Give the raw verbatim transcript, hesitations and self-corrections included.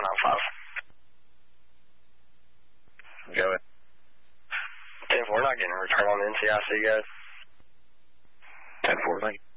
on five. Go ahead. ten four, not getting a return on the N C I C, guys. ten four, thank you.